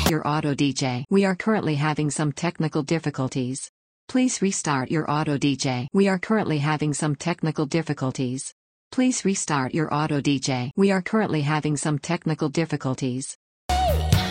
your auto DJ. We are currently having some technical difficulties. Please restart your auto DJ. We are currently having some technical difficulties. Please restart your auto DJ. We are currently having some technical difficulties.